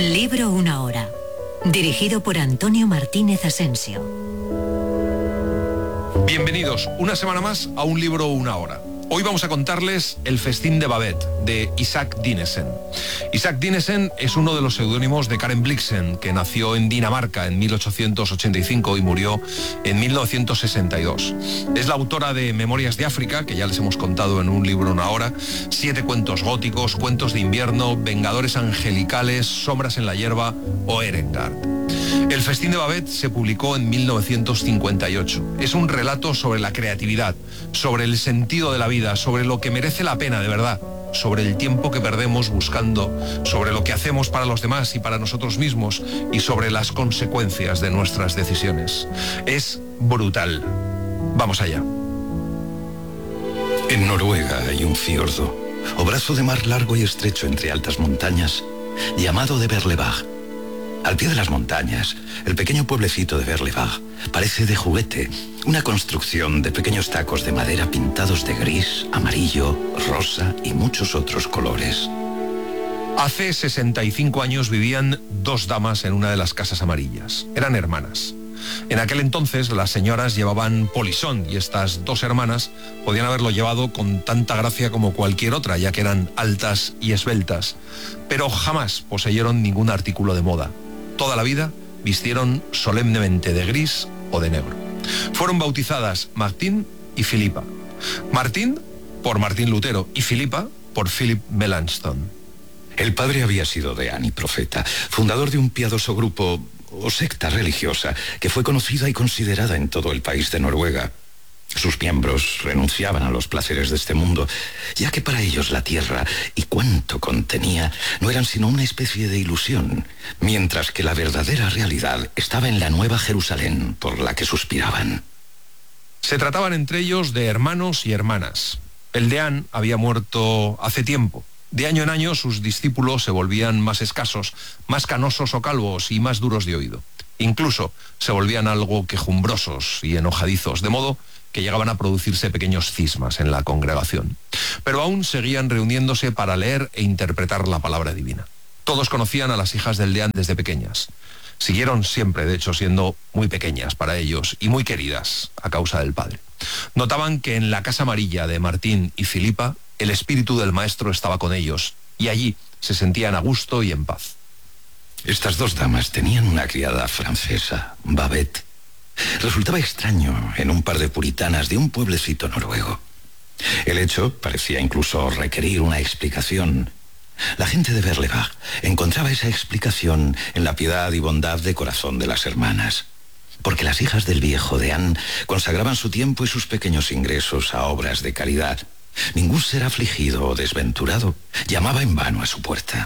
Un libro, una hora. Dirigido por Antonio Martínez Asensio. Bienvenidos una semana más a Un libro, una hora. Hoy vamos a contarles El festín de Babette, de Isaac Dinesen. Isaac Dinesen es uno de los seudónimos de Karen Blixen, que nació en Dinamarca en 1885 y murió en 1962. Es la autora de Memorias de África, que ya les hemos contado en Un libro, una hora, 7 cuentos góticos, Cuentos de invierno, Vengadores angelicales, Sombras en la hierba o Erengard. El festín de Babette se publicó en 1958. Es un relato sobre la creatividad, sobre el sentido de la vida, sobre lo que merece la pena de verdad, sobre el tiempo que perdemos buscando, sobre lo que hacemos para los demás y para nosotros mismos y sobre las consecuencias de nuestras decisiones. Es brutal. Vamos allá. En Noruega hay un fiordo, o brazo de mar largo y estrecho entre altas montañas, llamado de Berlevåg. Al pie de las montañas, el pequeño pueblecito de Berlevåg parece de juguete, una construcción de pequeños tacos de madera pintados de gris, amarillo, rosa y muchos otros colores. Hace 65 años vivían 2 damas en una de las casas amarillas. Eran hermanas. En aquel entonces las señoras llevaban polisón y estas 2 hermanas podían haberlo llevado con tanta gracia como cualquier otra, ya que eran altas y esbeltas, pero jamás poseyeron ningún artículo de moda. Toda la vida vistieron solemnemente de gris o de negro. Fueron bautizadas Martín y Filipa. Martín por Martín Lutero y Filipa por Philip Melanchthon. El padre había sido deán y profeta, fundador de un piadoso grupo o secta religiosa que fue conocida y considerada en todo el país de Noruega. Sus miembros renunciaban a los placeres de este mundo, ya que para ellos la tierra y cuanto contenía no eran sino una especie de ilusión, mientras que la verdadera realidad estaba en la Nueva Jerusalén por la que suspiraban. Se trataban entre ellos de hermanos y hermanas. El deán había muerto hace tiempo. De año en año sus discípulos se volvían más escasos, más canosos o calvos y más duros de oído. Incluso se volvían algo quejumbrosos y enojadizos, de modo que llegaban a producirse pequeños cismas en la congregación. Pero aún seguían reuniéndose para leer e interpretar la palabra divina. Todos conocían a las hijas del deán desde pequeñas. Siguieron siempre, de hecho, siendo muy pequeñas para ellos y muy queridas a causa del padre. Notaban que en la casa amarilla de Martín y Filipa el espíritu del maestro estaba con ellos y allí se sentían a gusto y en paz. Estas 2 damas tenían una criada francesa, Babette. Resultaba extraño en un par de puritanas de un pueblecito noruego. El hecho parecía incluso requerir una explicación. La gente de Berlevåg encontraba esa explicación en la piedad y bondad de corazón de las hermanas, porque las hijas del viejo deán consagraban su tiempo y sus pequeños ingresos a obras de caridad. Ningún ser afligido o desventurado llamaba en vano a su puerta.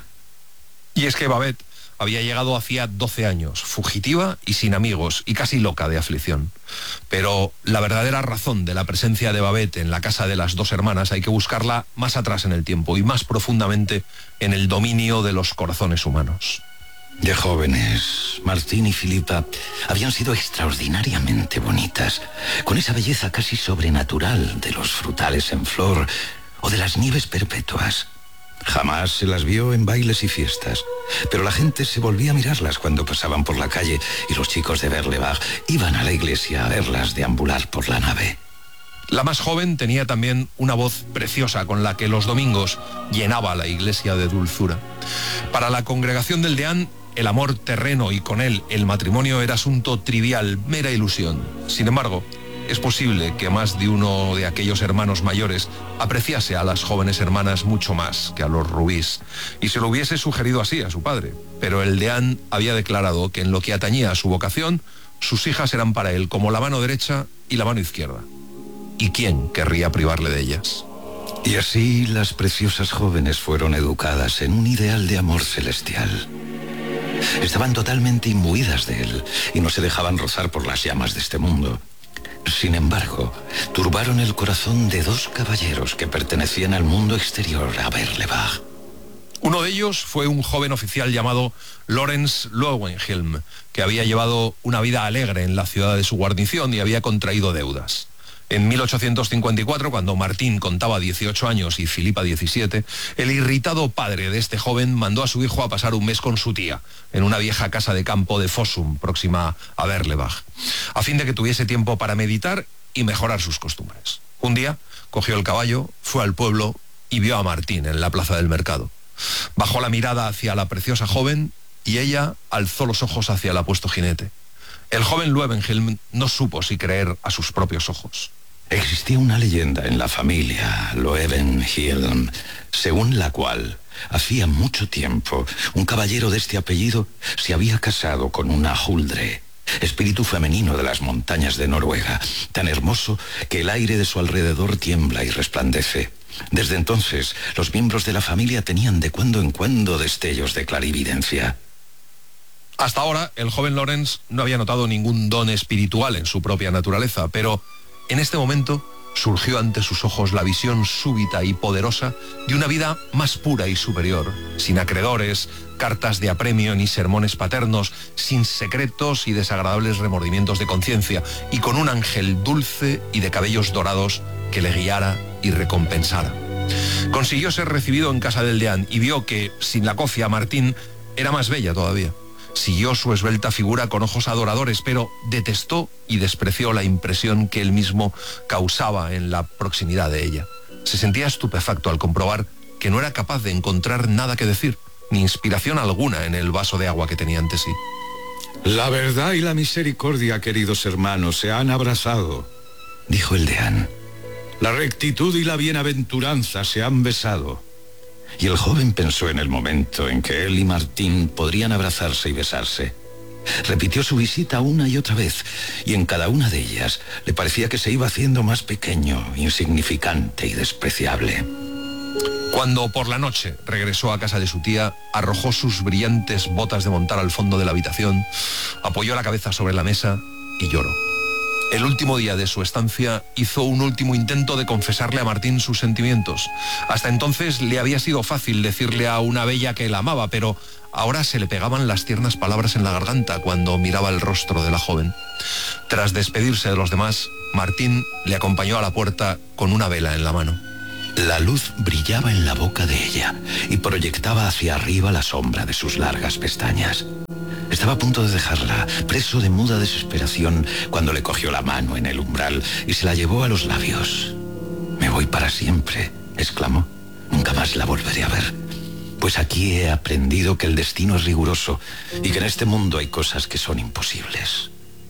Y es que Babette había llegado hacía 12 años, fugitiva y sin amigos, y casi loca de aflicción. Pero la verdadera razón de la presencia de Babette en la casa de las 2 hermanas hay que buscarla más atrás en el tiempo y más profundamente en el dominio de los corazones humanos. De jóvenes, Martín y Filipa habían sido extraordinariamente bonitas, con esa belleza casi sobrenatural de los frutales en flor o de las nieves perpetuas. Jamás se las vio en bailes y fiestas, pero la gente se volvía a mirarlas cuando pasaban por la calle y los chicos de Berlevåg iban a la iglesia a verlas deambular por la nave. La más joven tenía también una voz preciosa con la que los domingos llenaba la iglesia de dulzura. Para la congregación del deán, el amor terreno y con él el matrimonio era asunto trivial, mera ilusión. Sin embargo, es posible que más de uno de aquellos hermanos mayores apreciase a las jóvenes hermanas mucho más que a los rubíes, y se lo hubiese sugerido así a su padre. Pero el deán había declarado que en lo que atañía a su vocación, sus hijas eran para él como la mano derecha y la mano izquierda. ¿Y quién querría privarle de ellas? Y así las preciosas jóvenes fueron educadas en un ideal de amor celestial. Estaban totalmente imbuidas de él y no se dejaban rozar por las llamas de este mundo. Sin embargo, turbaron el corazón de 2 caballeros que pertenecían al mundo exterior a Berlevåg. Uno de ellos fue un joven oficial llamado Lorenz Lowenhelm, que había llevado una vida alegre en la ciudad de su guarnición y había contraído deudas. En 1854, cuando Martín contaba 18 años y Filipa 17, el irritado padre de este joven mandó a su hijo a pasar un mes con su tía, en una vieja casa de campo de Fossum, próxima a Berlebach, a fin de que tuviese tiempo para meditar y mejorar sus costumbres. Un día, cogió el caballo, fue al pueblo y vio a Martín en la plaza del mercado. Bajó la mirada hacia la preciosa joven y ella alzó los ojos hacia el apuesto jinete. El joven Löwenhielm no supo si creer a sus propios ojos. Existía una leyenda en la familia Löwenhielm, según la cual, hacía mucho tiempo, un caballero de este apellido se había casado con una Huldre, espíritu femenino de las montañas de Noruega, tan hermoso que el aire de su alrededor tiembla y resplandece. Desde entonces, los miembros de la familia tenían de cuando en cuando destellos de clarividencia. Hasta ahora, el joven Lorenz no había notado ningún don espiritual en su propia naturaleza, pero en este momento surgió ante sus ojos la visión súbita y poderosa de una vida más pura y superior, sin acreedores, cartas de apremio ni sermones paternos, sin secretos y desagradables remordimientos de conciencia, y con un ángel dulce y de cabellos dorados que le guiara y recompensara. Consiguió ser recibido en casa del deán y vio que, sin la cofia, Martín era más bella todavía. Siguió su esbelta figura con ojos adoradores, pero detestó y despreció la impresión que él mismo causaba en la proximidad de ella. Se sentía estupefacto al comprobar que no era capaz de encontrar nada que decir, ni inspiración alguna en el vaso de agua que tenía ante sí. La verdad y la misericordia, queridos hermanos, se han abrazado, dijo el deán. La rectitud y la bienaventuranza se han besado. Y el joven pensó en el momento en que él y Martín podrían abrazarse y besarse. Repitió su visita una y otra vez, y en cada una de ellas le parecía que se iba haciendo más pequeño, insignificante y despreciable. Cuando por la noche regresó a casa de su tía, arrojó sus brillantes botas de montar al fondo de la habitación, apoyó la cabeza sobre la mesa y lloró. El último día de su estancia hizo un último intento de confesarle a Martín sus sentimientos. Hasta entonces le había sido fácil decirle a una bella que la amaba, pero ahora se le pegaban las tiernas palabras en la garganta cuando miraba el rostro de la joven. Tras despedirse de los demás, Martín le acompañó a la puerta con una vela en la mano. La luz brillaba en la boca de ella y proyectaba hacia arriba la sombra de sus largas pestañas. Estaba a punto de dejarla, preso de muda desesperación, cuando le cogió la mano en el umbral y se la llevó a los labios. «Me voy para siempre», exclamó. «Nunca más la volveré a ver. Pues aquí he aprendido que el destino es riguroso y que en este mundo hay cosas que son imposibles».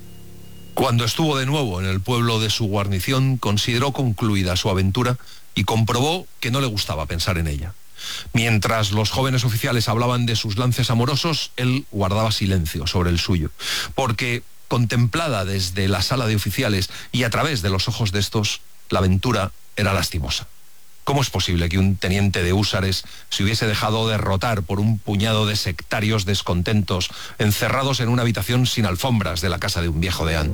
Cuando estuvo de nuevo en el pueblo de su guarnición, consideró concluida su aventura y comprobó que no le gustaba pensar en ella. Mientras los jóvenes oficiales hablaban de sus lances amorosos, él guardaba silencio sobre el suyo, porque, contemplada desde la sala de oficiales y a través de los ojos de estos, la aventura era lastimosa. ¿Cómo es posible que un teniente de húsares se hubiese dejado derrotar por un puñado de sectarios descontentos, encerrados en una habitación sin alfombras de la casa de un viejo deán?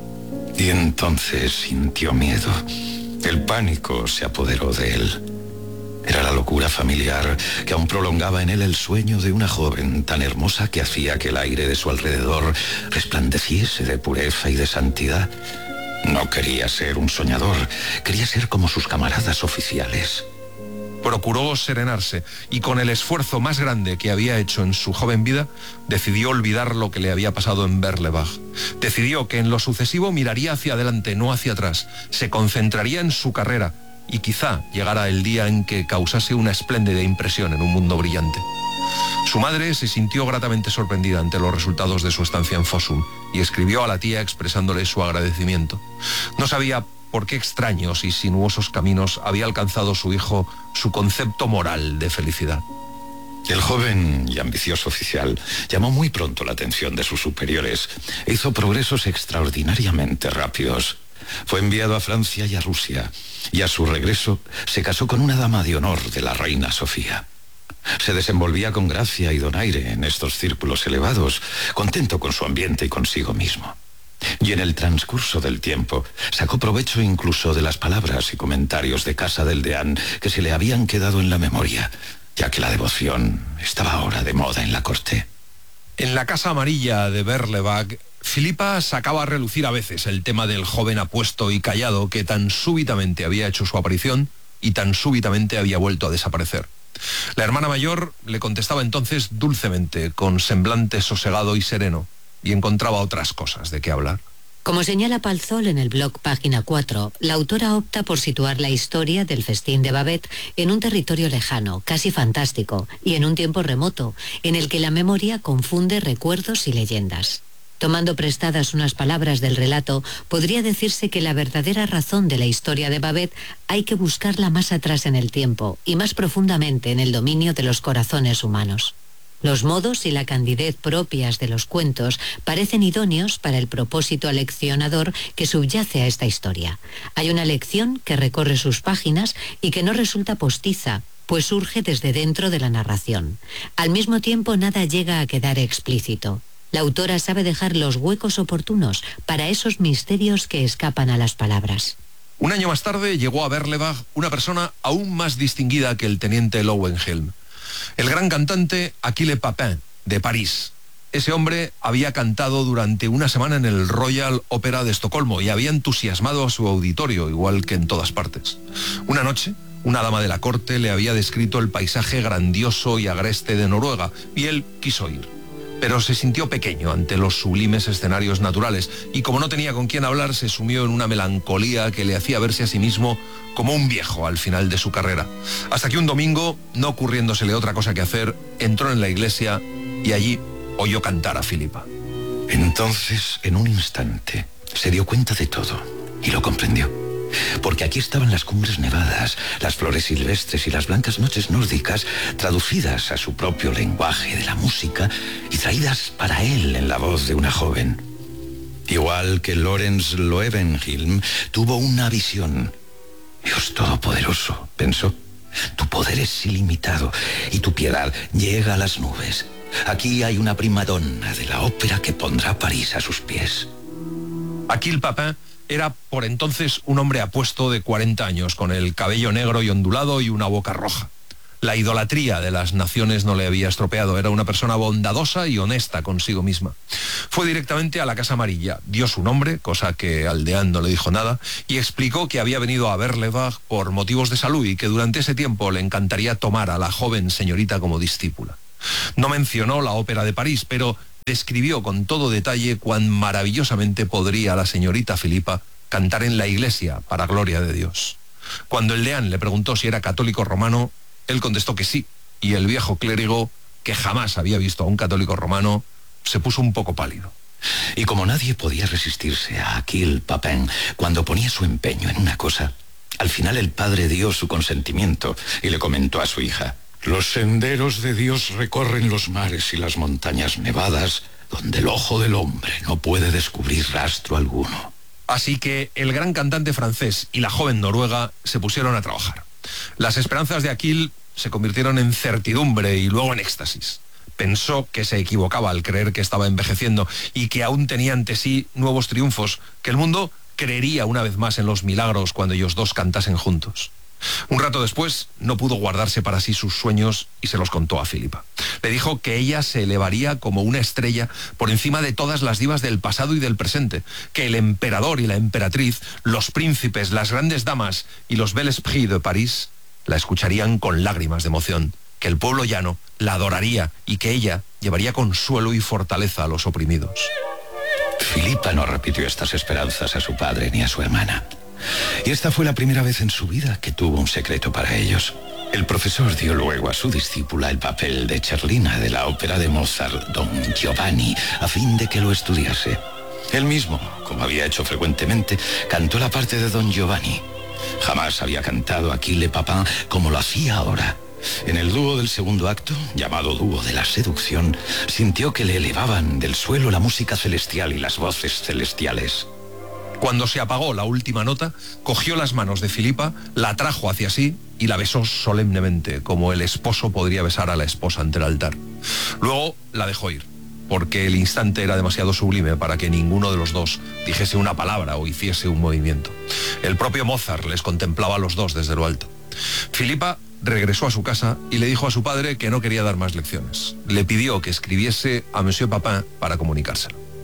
Y entonces sintió miedo. El pánico se apoderó de él. Era la locura familiar que aún prolongaba en él el sueño de una joven tan hermosa que hacía que el aire de su alrededor resplandeciese de pureza y de santidad. No quería ser un soñador, quería ser como sus camaradas oficiales. Procuró serenarse y con el esfuerzo más grande que había hecho en su joven vida, decidió olvidar lo que le había pasado en Berlebach. Decidió que en lo sucesivo miraría hacia adelante, no hacia atrás. Se concentraría en su carrera y quizá llegara el día en que causase una espléndida impresión en un mundo brillante. Su madre se sintió gratamente sorprendida ante los resultados de su estancia en Fossum y escribió a la tía expresándole su agradecimiento. No sabía por qué extraños y sinuosos caminos había alcanzado su hijo su concepto moral de felicidad. El joven y ambicioso oficial llamó muy pronto la atención de sus superiores e hizo progresos extraordinariamente rápidos. Fue enviado a Francia y a Rusia, y a su regreso se casó con una dama de honor de la reina Sofía. Se desenvolvía con gracia y donaire en estos círculos elevados, contento con su ambiente y consigo mismo. Y en el transcurso del tiempo sacó provecho incluso de las palabras y comentarios de casa del deán que se le habían quedado en la memoria, ya que la devoción estaba ahora de moda en la corte. En la Casa Amarilla de Berlebach, Filipa sacaba a relucir a veces el tema del joven apuesto y callado que tan súbitamente había hecho su aparición y tan súbitamente había vuelto a desaparecer. La hermana mayor le contestaba entonces dulcemente, con semblante sosegado y sereno, y encontraba otras cosas de qué hablar. Como señala Palzol en el blog Página 4, la autora opta por situar la historia del festín de Babet en un territorio lejano, casi fantástico, y en un tiempo remoto, en el que la memoria confunde recuerdos y leyendas. Tomando prestadas unas palabras del relato, podría decirse que la verdadera razón de la historia de Babet hay que buscarla más atrás en el tiempo y más profundamente en el dominio de los corazones humanos. Los modos y la candidez propias de los cuentos parecen idóneos para el propósito aleccionador que subyace a esta historia. Hay una lección que recorre sus páginas y que no resulta postiza, pues surge desde dentro de la narración. Al mismo tiempo, nada llega a quedar explícito. La autora sabe dejar los huecos oportunos para esos misterios que escapan a las palabras. Un año más tarde llegó a Berlebach una persona aún más distinguida que el teniente Lowenhelm. El gran cantante Achille Papin, de París. Ese hombre había cantado durante una semana en el Royal Opera de Estocolmo y había entusiasmado a su auditorio, igual que en todas partes. Una noche, una dama de la corte le había descrito el paisaje grandioso y agreste de Noruega, y él quiso ir. Pero se sintió pequeño ante los sublimes escenarios naturales y como no tenía con quién hablar, se sumió en una melancolía que le hacía verse a sí mismo como un viejo al final de su carrera. Hasta que un domingo, no ocurriéndosele otra cosa que hacer, entró en la iglesia y allí oyó cantar a Filipa. Entonces, en un instante, se dio cuenta de todo y lo comprendió. Porque aquí estaban las cumbres nevadas, las flores silvestres y las blancas noches nórdicas, traducidas a su propio lenguaje de la música y traídas para él en la voz de una joven. Igual que Lorenz Loewenhilm tuvo una visión. Dios Todopoderoso, pensó, tu poder es ilimitado y tu piedad llega a las nubes. Aquí hay una primadonna de la ópera que pondrá París a sus pies. Achille Papin era por entonces un hombre apuesto de 40 años, con el cabello negro y ondulado y una boca roja. La idolatría de las naciones no le había estropeado, era una persona bondadosa y honesta consigo misma. Fue directamente a la Casa Amarilla, dio su nombre, cosa que Aldeán no le dijo nada, y explicó que había venido a Berlebach por motivos de salud y que durante ese tiempo le encantaría tomar a la joven señorita como discípula. No mencionó la ópera de París, pero describió con todo detalle cuán maravillosamente podría la señorita Filipa cantar en la iglesia para gloria de Dios. Cuando el deán le preguntó si era católico romano, él contestó que sí, y el viejo clérigo, que jamás había visto a un católico romano, se puso un poco pálido. Y como nadie podía resistirse a Achille Papin cuando ponía su empeño en una cosa, al final el padre dio su consentimiento y le comentó a su hija: los senderos de Dios recorren los mares y las montañas nevadas, donde el ojo del hombre no puede descubrir rastro alguno. Así que el gran cantante francés y la joven noruega se pusieron a trabajar. Las esperanzas de Achille se convirtieron en certidumbre y luego en éxtasis. Pensó que se equivocaba al creer que estaba envejeciendo y que aún tenía ante sí nuevos triunfos, que el mundo creería una vez más en los milagros cuando ellos dos cantasen juntos. Un rato después no pudo guardarse para sí sus sueños y se los contó a Filipa. Le dijo que ella se elevaría como una estrella por encima de todas las divas del pasado y del presente, que el emperador y la emperatriz, los príncipes, las grandes damas y los bel esprit de París la escucharían con lágrimas de emoción, que el pueblo llano la adoraría y que ella llevaría consuelo y fortaleza a los oprimidos. Filipa no repitió estas esperanzas a su padre ni a su hermana. Y esta fue la primera vez en su vida que tuvo un secreto para ellos. El profesor dio luego a su discípula el papel de Cerlina de la ópera de Mozart, Don Giovanni, a fin de que lo estudiase. Él mismo, como había hecho frecuentemente, cantó la parte de Don Giovanni. Jamás había cantado Achille Papin como lo hacía ahora. En el dúo del segundo acto, llamado dúo de la seducción, sintió que le elevaban del suelo la música celestial y las voces celestiales. Cuando se apagó la última nota, cogió las manos de Filipa, la trajo hacia sí y la besó solemnemente, como el esposo podría besar a la esposa ante el altar. Luego la dejó ir, porque el instante era demasiado sublime para que ninguno de los dos dijese una palabra o hiciese un movimiento. El propio Mozart les contemplaba a los dos desde lo alto. Filipa regresó a su casa y le dijo a su padre que no quería dar más lecciones. Le pidió que escribiese a Monsieur Papin para comunicárselo.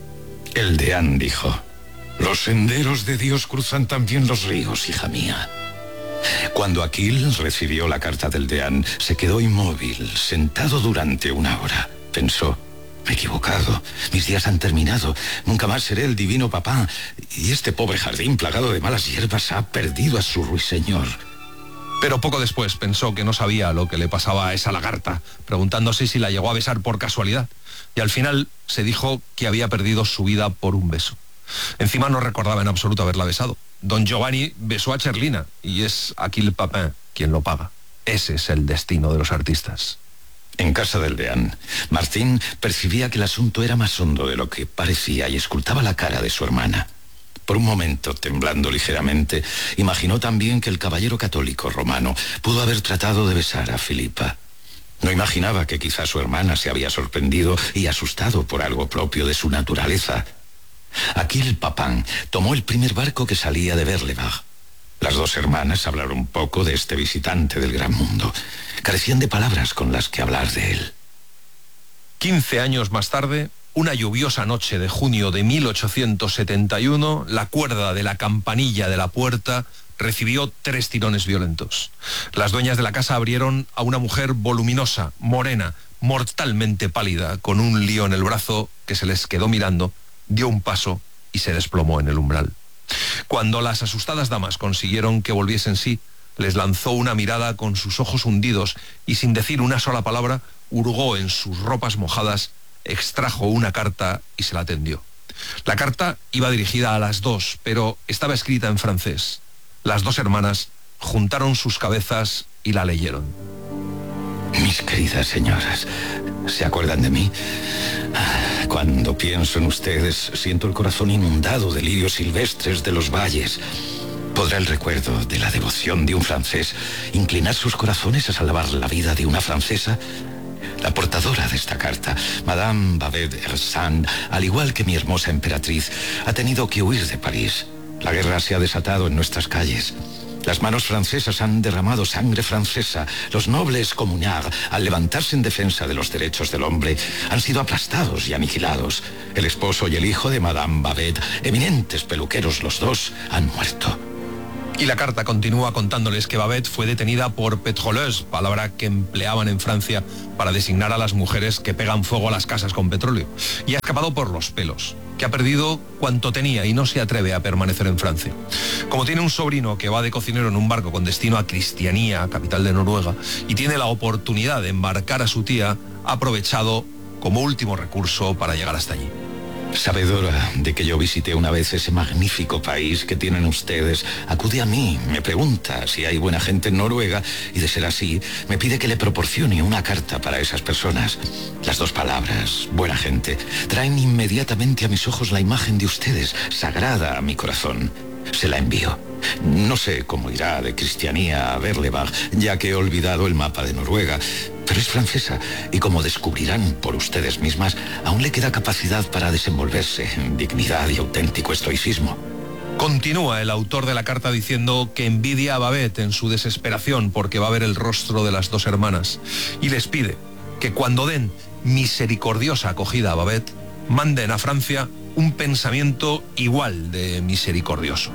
El deán dijo: los senderos de Dios cruzan también los ríos, hija mía. Cuando Aquil recibió la carta del deán, se quedó inmóvil, sentado durante una hora. Pensó: me he equivocado, mis días han terminado, nunca más seré el divino papá, y este pobre jardín plagado de malas hierbas ha perdido a su ruiseñor. Pero poco después pensó que no sabía lo que le pasaba a esa lagarta, preguntándose si la llegó a besar por casualidad, y al final se dijo que había perdido su vida por un beso. Encima no recordaba en absoluto haberla besado. Don Giovanni besó a Cherlina, y es Aquil Papin quien lo paga. Ese es el destino de los artistas. En casa del deán, Martín percibía que el asunto era más hondo de lo que parecía y escrutaba la cara de su hermana. Por un momento, temblando ligeramente, imaginó también que el caballero católico romano pudo haber tratado de besar a Filipa. No imaginaba que quizá su hermana se había sorprendido y asustado por algo propio de su naturaleza. Aquil Papin tomó el primer barco que salía de Berlebach. Las dos hermanas hablaron un poco de este visitante del gran mundo. Carecían de palabras con las que hablar de él. 15 años más tarde, una lluviosa noche de junio de 1871, la cuerda de la campanilla de la puerta recibió 3 tirones violentos. Las dueñas de la casa abrieron a una mujer voluminosa, morena, mortalmente pálida, con un lío en el brazo que se les quedó mirando, dio un paso y se desplomó en el umbral. Cuando las asustadas damas consiguieron que volviesen en sí, les lanzó una mirada con sus ojos hundidos y sin decir una sola palabra, hurgó en sus ropas mojadas, extrajo una carta y se la tendió. La carta iba dirigida a las dos, pero estaba escrita en francés. Las dos hermanas juntaron sus cabezas y la leyeron. Mis queridas señoras, ¿se acuerdan de mí? Cuando pienso en ustedes, siento el corazón inundado de lirios silvestres de los valles. ¿Podrá el recuerdo de la devoción de un francés inclinar sus corazones a salvar la vida de una francesa? La portadora de esta carta, Madame Babet-Hersant, al igual que mi hermosa emperatriz, ha tenido que huir de París. La guerra se ha desatado en nuestras calles. Las manos francesas han derramado sangre francesa. Los nobles communards, al levantarse en defensa de los derechos del hombre, han sido aplastados y aniquilados. El esposo y el hijo de Madame Babet, eminentes peluqueros los dos, han muerto. Y la carta continúa contándoles que Babet fue detenida por pétroleuse, palabra que empleaban en Francia para designar a las mujeres que pegan fuego a las casas con petróleo, y ha escapado por los pelos, que ha perdido cuanto tenía y no se atreve a permanecer en Francia. Como tiene un sobrino que va de cocinero en un barco con destino a Cristianía, capital de Noruega, y tiene la oportunidad de embarcar a su tía, ha aprovechado como último recurso para llegar hasta allí. Sabedora de que yo visité una vez ese magnífico país que tienen ustedes, acude a mí, me pregunta si hay buena gente en Noruega y, de ser así, me pide que le proporcione una carta para esas personas. Las dos palabras, buena gente, traen inmediatamente a mis ojos la imagen de ustedes, sagrada a mi corazón. Se la envío. No sé cómo irá de Cristianía a Berlebach, ya que he olvidado el mapa de Noruega, pero es francesa y, como descubrirán por ustedes mismas, aún le queda capacidad para desenvolverse en dignidad y auténtico estoicismo. Continúa el autor de la carta diciendo que envidia a Babet en su desesperación porque va a ver el rostro de las dos hermanas, y les pide que cuando den misericordiosa acogida a Babet, manden a Francia un pensamiento igual de misericordioso.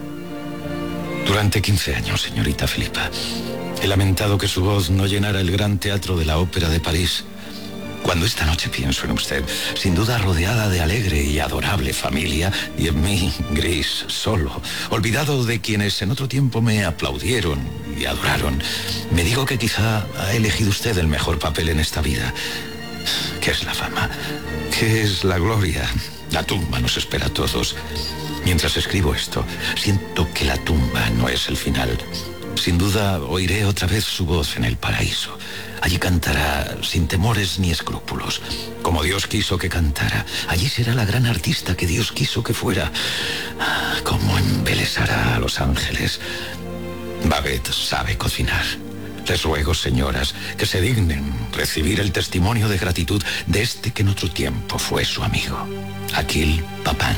Durante 15 años, señorita Filipa, he lamentado que su voz no llenara el gran teatro de la Ópera de París. Cuando esta noche pienso en usted, sin duda rodeada de alegre y adorable familia, y en mí, gris, solo, olvidado de quienes en otro tiempo me aplaudieron y adoraron, me digo que quizá ha elegido usted el mejor papel en esta vida. ¿Qué es la fama? ¿Qué es la gloria? La tumba nos espera a todos. Mientras escribo esto, siento que la tumba no es el final. Sin duda oiré otra vez su voz en el paraíso. Allí cantará sin temores ni escrúpulos, como Dios quiso que cantara. Allí será la gran artista que Dios quiso que fuera. Cómo embelesará a los ángeles. Babet sabe cocinar. Les ruego, señoras, que se dignen recibir el testimonio de gratitud de este que en otro tiempo fue su amigo, Aquil Papin.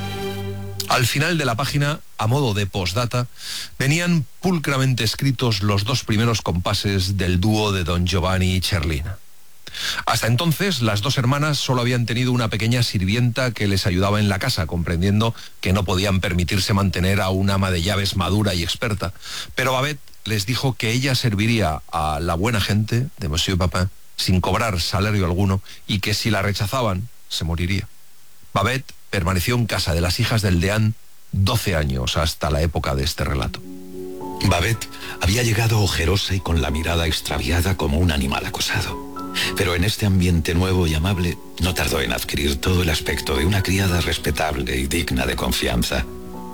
Al final de la página, a modo de postdata, venían pulcramente escritos los dos primeros compases del dúo de Don Giovanni y Cherlina. Hasta entonces, las dos hermanas solo habían tenido una pequeña sirvienta que les ayudaba en la casa, comprendiendo que no podían permitirse mantener a una ama de llaves madura y experta. Pero Babette les dijo que ella serviría a la buena gente de Monsieur Papin sin cobrar salario alguno y que si la rechazaban, se moriría. Babette permaneció en casa de las hijas del deán 12 años hasta la época de este relato. Babette había llegado ojerosa y con la mirada extraviada como un animal acosado. Pero en este ambiente nuevo y amable no tardó en adquirir todo el aspecto de una criada respetable y digna de confianza.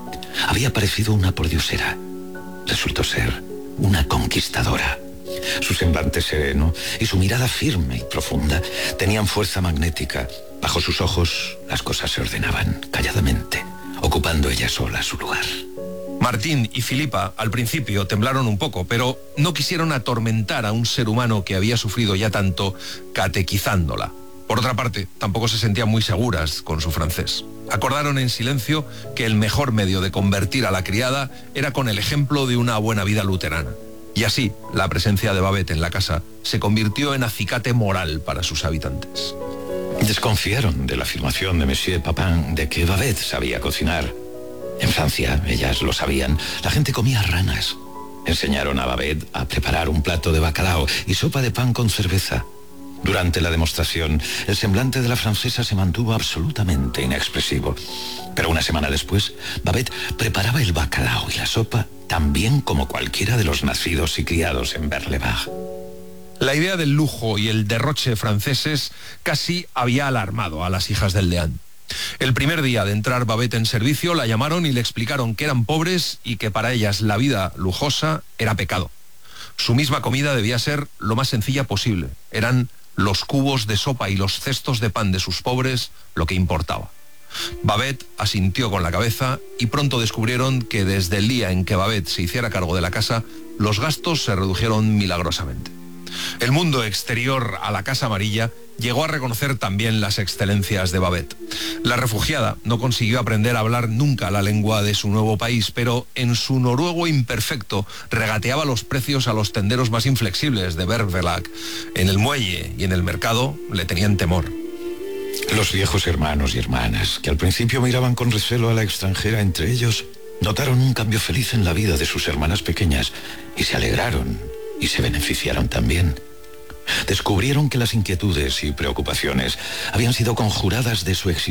Había parecido una pordiosera. Resultó ser una conquistadora. Su semblante sereno y su mirada firme y profunda tenían fuerza magnética. Bajo sus ojos las cosas se ordenaban calladamente, ocupando ella sola su lugar. Martín y Filipa al principio temblaron un poco, pero no quisieron atormentar a un ser humano que había sufrido ya tanto catequizándola. Por otra parte, tampoco se sentían muy seguras con su francés. Acordaron en silencio que el mejor medio de convertir a la criada era con el ejemplo de una buena vida luterana. Y así, la presencia de Babette en la casa se convirtió en acicate moral para sus habitantes. Desconfiaron de la afirmación de Monsieur Papin de que Babette sabía cocinar. En Francia, ellas lo sabían, la gente comía ranas. Enseñaron a Babette a preparar un plato de bacalao y sopa de pan con cerveza. Durante la demostración, el semblante de la francesa se mantuvo absolutamente inexpresivo. Pero una semana después, Babette preparaba el bacalao y la sopa tan bien como cualquiera de los nacidos y criados en Berlebach. La idea del lujo y el derroche franceses casi había alarmado a las hijas del deán. El primer día de entrar Babette en servicio, la llamaron y le explicaron que eran pobres y que para ellas la vida lujosa era pecado. Su misma comida debía ser lo más sencilla posible. Eran los cubos de sopa y los cestos de pan de sus pobres lo que importaba. Babette asintió con la cabeza y pronto descubrieron que desde el día en que Babette se hiciera cargo de la casa, los gastos se redujeron milagrosamente. El mundo exterior a la Casa Amarilla llegó a reconocer también las excelencias de Babette. La refugiada no consiguió aprender a hablar nunca la lengua de su nuevo país, pero en su noruego imperfecto regateaba los precios a los tenderos más inflexibles de Bergerac. En el muelle y en el mercado le tenían temor. Los viejos hermanos y hermanas, que al principio miraban con recelo a la extranjera entre ellos, notaron un cambio feliz en la vida de sus hermanas pequeñas y se alegraron y se beneficiaron también. Descubrieron que las inquietudes y preocupaciones habían sido conjuradas de su existencia